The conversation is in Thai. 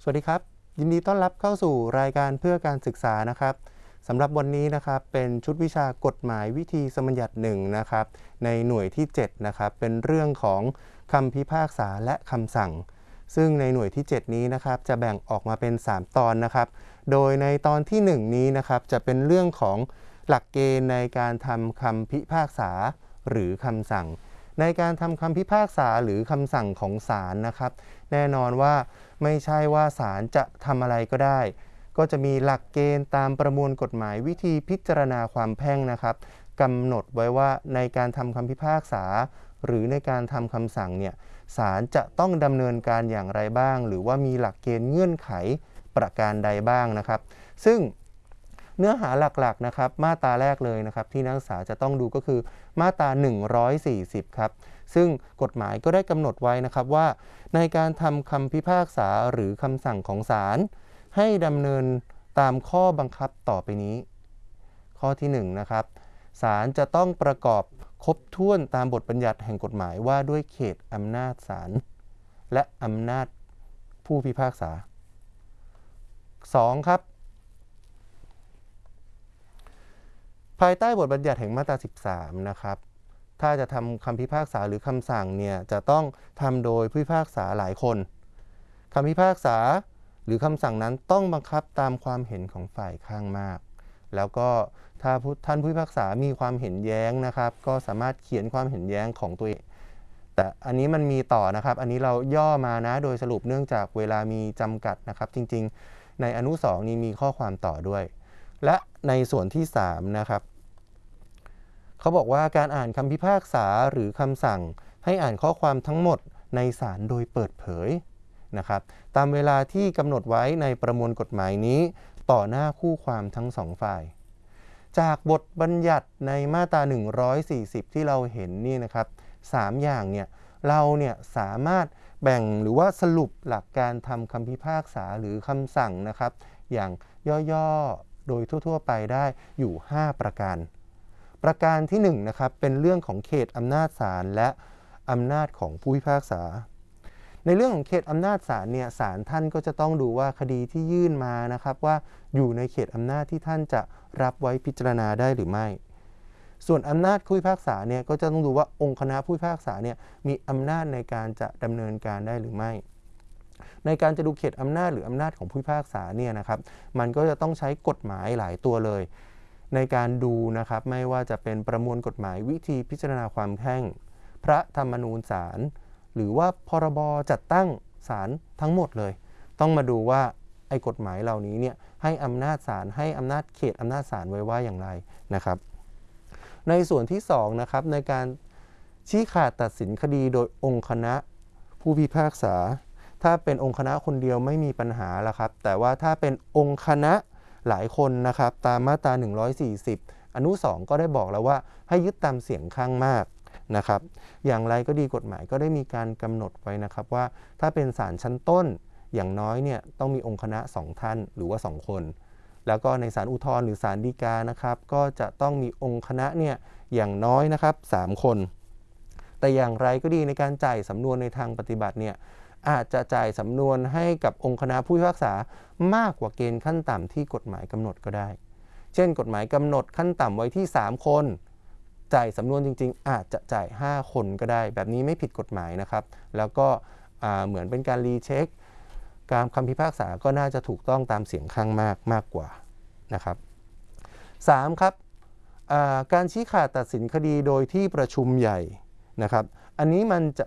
สวัสดีครับยินดีต้อนรับเข้าสู่รายการเพื่อการศึกษานะครับสำหรับวันนี้นะครับเป็นชุดวิชากฎหมายวิธีสมญัติหนึ่งนะครับในหน่วยที่7นะครับเป็นเรื่องของคำพิพากษาและคำสั่งซึ่งในหน่วยที่7นี้นะครับจะแบ่งออกมาเป็น3ตอนนะครับโดยในตอนที่1นี้นะครับจะเป็นเรื่องของหลักเกณฑ์ในการทำคำพิพากษาหรือคำสั่งในการทำคำพิพากษาหรือคำสั่งของศาลนะครับแน่นอนว่าไม่ใช่ว่าศาลจะทำอะไรก็ได้ก็จะมีหลักเกณฑ์ตามประมวลกฎหมายวิธีพิจารณาความแพ่งนะครับกำหนดไว้ว่าในการทำคำพิพากษาหรือในการทำคำสั่งเนี่ยศาลจะต้องดำเนินการอย่างไรบ้างหรือว่ามีหลักเกณฑ์เงื่อนไขประการใดบ้างนะครับซึ่งเนื้อหาหลักๆนะครับมาตราแรกเลยนะครับที่นักศึกษาจะต้องดูก็คือมาตรา140ครับซึ่งกฎหมายก็ได้กำหนดไว้นะครับว่าในการทำคำพิพากษาหรือคำสั่งของศาลให้ดำเนินตามข้อบังคับต่อไปนี้ข้อที่1นะครับศาลจะต้องประกอบครบถ้วนตามบทบัญญัติแห่งกฎหมายว่าด้วยเขตอำนาจศาลและอำนาจผู้พิพากษา2ครับภายใต้บทบัญญัติแห่งมาตรา13นะครับถ้าจะทำคำพิพากษาหรือคำสั่งเนี่ยจะต้องทำโดยผู้พิพากษาหลายคนคำพิพากษาหรือคำสั่งนั้นต้องบังคับตามความเห็นของฝ่ายข้างมากแล้วก็ถ้าท่านผู้พิพากษามีความเห็นแย้งนะครับก็สามารถเขียนความเห็นแย้งของตัวเองแต่อันนี้มันมีต่อนะครับอันนี้เราย่อมานะโดยสรุปเนื่องจากเวลามีจำกัดนะครับจริงๆในอนุ2นี้มีข้อความต่อด้วยและในส่วนที่3นะครับเขาบอกว่าการอ่านคำพิพากษาหรือคำสั่งให้อ่านข้อความทั้งหมดในศาลโดยเปิดเผยนะครับตามเวลาที่กำหนดไว้ในประมวลกฎหมายนี้ต่อหน้าคู่ความทั้ง2ฝ่ายจากบทบัญญัติในมาตรา140ที่เราเห็นนี่นะครับ3อย่างเนี่ยเราเนี่ยสามารถแบ่งหรือว่าสรุปหลักการทำคำพิพากษาหรือคำสั่งนะครับอย่างย่อๆโดยทั่วๆไปได้อยู่5ประการประการที่1นะครับเป็นเรื่องของเขตอำนาจศาลและอำนาจของผู้พิพากษาในเรื่องของเขตอำนาจศาลเนี่ยศาลท่านก็จะต้องดูว่าคดีที่ยื่นมานะครับว่าอยู่ในเขตอำนาจที่ท่านจะรับไว้พิจารณาได้หรือไม่ส่วนอำนาจผู้พิพากษาเนี่ยก็จะต้องดูว่าองค์คณะผู้พิพากษาเนี่ยมีอำนาจในการจะดำเนินการได้หรือไม่ในการจะดูเขตอำนาจหรืออำนาจของผู้พิพากษาเนี่ยนะครับมันก็จะต้องใช้กฎหมายหลายตัวเลยในการดูนะครับไม่ว่าจะเป็นประมวลกฎหมายวิธีพิจารณาความแพ่งพระธรรมนูญศาลหรือว่าพรบจัดตั้งศาลทั้งหมดเลยต้องมาดูว่าไอ้กฎหมายเหล่านี้เนี่ยให้อำนาจศาลให้อำนาจเขตอำนาจศาลไว้ว่าอย่างไรนะครับในส่วนที่2นะครับในการชี้ขาดตัดสินคดีโดยองค์คณะผู้พิพากษาถ้าเป็นองค์คณะคนเดียวไม่มีปัญหาละครับแต่ว่าถ้าเป็นองค์คณะหลายคนนะครับตามมาตรา140อนุ2ก็ได้บอกแล้วว่าให้ยึดตามเสียงข้างมากนะครับอย่างไรก็ดีกฎหมายก็ได้มีการกำหนดไว้นะครับว่าถ้าเป็นศาลชั้นต้นอย่างน้อยเนี่ยต้องมีองค์คณะ2ท่านหรือว่า2คนแล้วก็ในศาลอุทธรณ์หรือศาลฎีกานะครับก็จะต้องมีองค์คณะเนี่ยอย่างน้อยนะครับ3คนแต่อย่างไรก็ดีในการจ่ายสำนวนในทางปฏิบัติเนี่ยอาจจะจ่ายสำนวนให้กับองค์คณะผู้พิพากษามากกว่าเกณฑ์ขั้นต่ำที่กฎหมายกำหนดก็ได้เช่นกฎหมายกำหนดขั้นต่ำไว้ที่3คนจ่ายสำนวนจริงๆอาจจะจ่าย5คนก็ได้แบบนี้ไม่ผิดกฎหมายนะครับแล้วก็เหมือนเป็นการรีเช็คการคำพิพากษาก็น่าจะถูกต้องตามเสียงข้างมากกว่านะครับ3ครับการชี้ขาดตัดสินคดีโดยที่ประชุมใหญ่นะครับอันนี้มันจะ